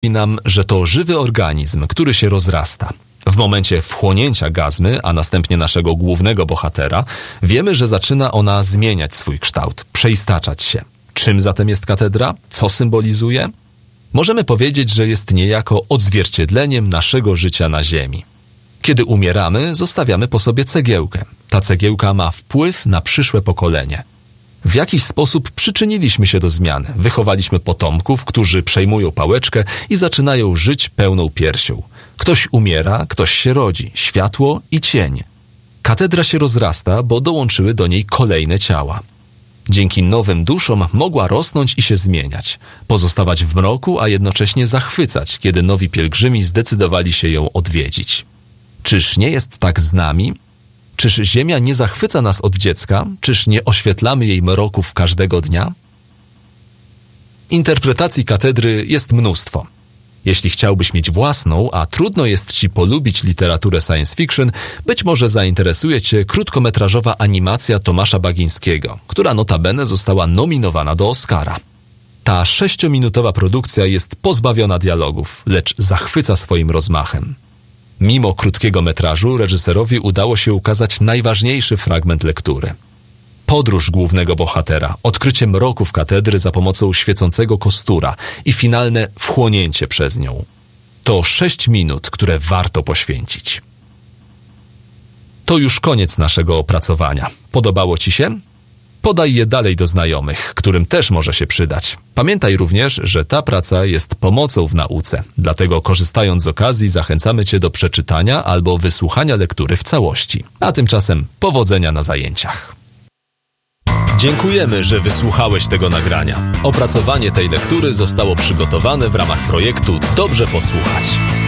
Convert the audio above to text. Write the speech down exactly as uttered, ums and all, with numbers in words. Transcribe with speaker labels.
Speaker 1: nam, że to żywy organizm, który się rozrasta. W momencie wchłonięcia gazmy, a następnie naszego głównego bohatera, wiemy, że zaczyna ona zmieniać swój kształt, przeistaczać się. Czym zatem jest katedra? Co symbolizuje? Możemy powiedzieć, że jest niejako odzwierciedleniem naszego życia na ziemi. Kiedy umieramy, zostawiamy po sobie cegiełkę. Ta cegiełka ma wpływ na przyszłe pokolenie. W jakiś sposób przyczyniliśmy się do zmiany. Wychowaliśmy potomków, którzy przejmują pałeczkę i zaczynają żyć pełną piersią. Ktoś umiera, ktoś się rodzi. Światło i cień. Katedra się rozrasta, bo dołączyły do niej kolejne ciała. Dzięki nowym duszom mogła rosnąć i się zmieniać. Pozostawać w mroku, a jednocześnie zachwycać, kiedy nowi pielgrzymi zdecydowali się ją odwiedzić. Czyż nie jest tak z nami? Czyż Ziemia nie zachwyca nas od dziecka? Czyż nie oświetlamy jej mroków każdego dnia? Interpretacji katedry jest mnóstwo. Jeśli chciałbyś mieć własną, a trudno jest ci polubić literaturę science fiction, być może zainteresuje cię krótkometrażowa animacja Tomasza Bagińskiego, która notabene została nominowana do Oscara. Ta sześciominutowa produkcja jest pozbawiona dialogów, lecz zachwyca swoim rozmachem. Mimo krótkiego metrażu reżyserowi udało się ukazać najważniejszy fragment lektury. Podróż głównego bohatera, odkrycie mroków katedry za pomocą świecącego kostura i finalne wchłonięcie przez nią. To sześć minut, które warto poświęcić. To już koniec naszego opracowania. Podobało ci się? Podaj je dalej do znajomych, którym też może się przydać. Pamiętaj również, że ta praca jest pomocą w nauce, dlatego korzystając z okazji zachęcamy cię do przeczytania albo wysłuchania lektury w całości. A tymczasem powodzenia na zajęciach. Dziękujemy, że wysłuchałeś tego nagrania. Opracowanie tej lektury zostało przygotowane w ramach projektu Dobrze Posłuchać.